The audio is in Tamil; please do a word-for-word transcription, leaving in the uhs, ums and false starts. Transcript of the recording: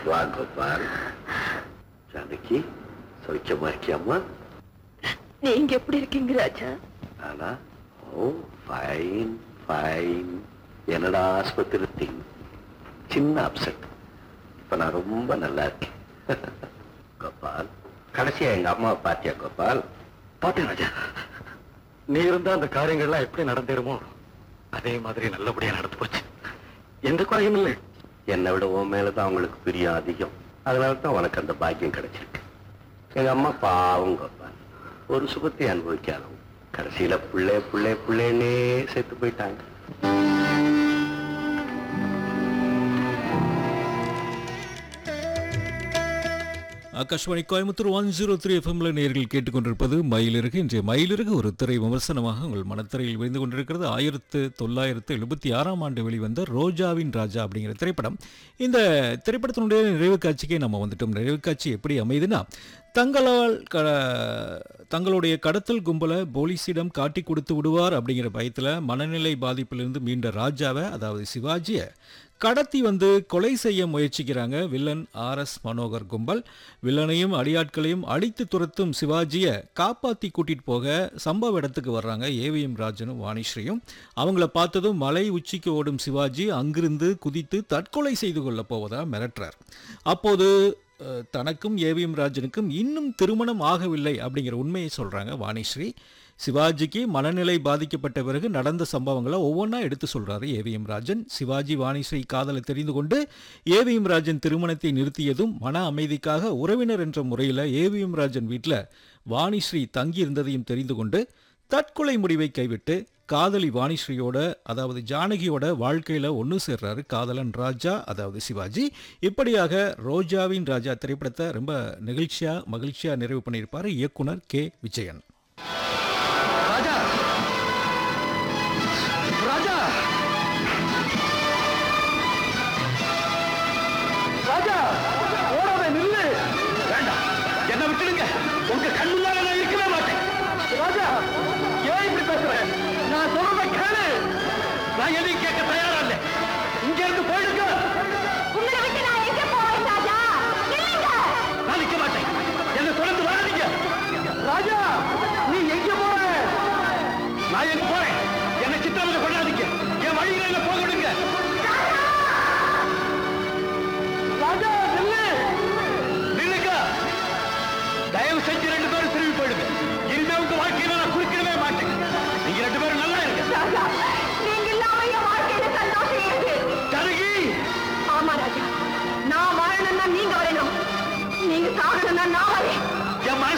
வா கோபால். ஜானகி சௌக்கியமா இருக்கியாமா? நீங்க எப்படி இருக்கீங்க ராஜா? ஆனா ஓ ஃபைன் ஃபைன். என்னடா ஆஸ்பத்திரி சின்ன அப்செட். இப்ப நான் ரொம்ப நல்லா இருக்கேன். கோபால், கடைசியா எங்க அம்மாவை பாத்தியா கோபால்? பாத்தேன் ராஜா. நீ இருந்தா அந்த காரியங்கள்லாம் எப்படி நடந்தேருமோ அதே மாதிரி நல்லபடியா நடந்து போச்சு. எந்த குறையும் இல்லை. என்னை விட உன் மேலதான் அவங்களுக்கு பிரியம் அதிகம். அதனாலதான் உனக்கு அந்த பாக்கியம் கிடைச்சிருக்கு. எங்க அம்மா பாவம் கோபால், ஒரு சுகத்தை அனுபவிக்காதவங்க. கடைசியில புள்ளே புள்ளே புள்ளேன்னே செத்து போயிட்டாங்க. Akashvani Coimbatore one zero three எஃப்எம்ல நேர்கள் கேட்டுக்கொண்டிருப்பது மயிலிறகு. இன்றைய மயிலிறகு ஒரு திரை விமர்சனமாக உங்கள் மனத்திரையில் விழுந்து கொண்டிருக்கிறது. ஆயிரத்து தொள்ளாயிரத்து எழுபத்தி ஆறாம் ஆண்டு வெளிவந்த ரோஜாவின் ராஜா அப்படிங்கிற திரைப்படம். இந்த திரைப்படத்தினுடைய நிறைவு காட்சிக்கே நம்ம வந்துட்டோம். நிறைவு காட்சி எப்படி அமையுதுன்னா, தங்களால் க தங்களுடைய கடத்தல் கும்பலை போலீஸிடம் காட்டி கொடுத்து விடுவார் அப்படிங்கிற பயத்தில் மனநிலை பாதிப்பிலிருந்து மீண்ட ராஜாவை, அதாவது சிவாஜியை கடத்தி வந்து கொலை செய்ய முயற்சிக்கிறாங்க வில்லன் ஆர் எஸ் மனோகர் கும்பல். வில்லனையும் அடியாட்களையும் அடித்து துரத்தும் சிவாஜியை காப்பாற்றி கூட்டிகிட்டு போக சம்பவ இடத்துக்கு வர்றாங்க ஏவிஎம் ராஜனும் வாணிஸ்ரீயும். அவங்கள பார்த்ததும் மலை உச்சிக்கு ஓடும் சிவாஜி அங்கிருந்து குதித்து தற்கொலை செய்து கொள்ள போவதாக மிரட்டுறார். அப்போது தனக்கும் ஏவிஎம் ராஜனுக்கும் இன்னும் திருமணம் ஆகவில்லை அப்படிங்கிற உண்மையை சொல்கிறாங்க வாணிஸ்ரீ. சிவாஜிக்கு மனநிலை பாதிக்கப்பட்ட பிறகு நடந்த சம்பவங்களை ஒவ்வொன்றா எடுத்து சொல்கிறாரு ஏவிஎம் ராஜன். சிவாஜி வாணிஸ்ரீ காதலை தெரிந்து கொண்டு ஏவிஎம் ராஜன் திருமணத்தை நிறுத்தியதும் மன அமைதிக்காக உறவினர் என்ற முறையில் ஏவிஎம் ராஜன் வீட்டில் வாணிஸ்ரீ தங்கியிருந்ததையும் தெரிந்து கொண்டு தற்கொலை முடிவை கைவிட்டு காதலி வாணிஸ்ரீயோட, அதாவது ஜானகியோட வாழ்க்கையில் ஒன்று சேர்றாரு காதலன் ராஜா, அதாவது சிவாஜி. இப்படியாக ரோஜாவின் ராஜா திரைப்படத்தை ரொம்ப நெகிழ்ச்சியாக மகிழ்ச்சியாக நிறைவு பண்ணியிருப்பார் இயக்குனர் கே விஜயன். ராஜா ராஜா ராஜா ஓடாத நில்லு. வேண்டாம், என்ன விட்டுடுங்க. உங்க கண் முன்னால நான் இருக்கவே மாட்டேன். ராஜா, ஏன் இப்படி பேசுறேன்? நான் சொல்றத கேளு. நான் எதையும் கேட்க தயாரா இல்லை. இங்க இருந்து போயிடுங்க. உங்களை விட்டு நான் எங்க போவேன் ராஜா? நில்லுங்க. நான் நிக்க மாட்டேன். என்ன தொடர்ந்து வராதீங்க. ராஜா, நீ எங்க போற? நான் எங்க போறேன்? என்ன சித்திரவதை கொண்டாதீங்க. என் வழியில என்ன போக விடுங்க. ராஜா, நில்லு. நில்லுங்க. தயவு செஞ்சு ரெண்டு பேரும் திரும்பி போயிடுங்க. இனிமே உங்க வாழ்க்கையில நான் குறுக்கிடவே மாட்டேன். நீங்க ரெண்டு பேரும் நல்லா இருங்க. ராஜா, நீங்க இல்லாம என் வாழ்க்கையில சந்தோஷம் இருக்கு. ஜானகி. ஆமா ராஜா, நான் வாழணும்னா நீங்க வரணும், நீங்க சாகணும்னா நான் வரேன். என் மனசு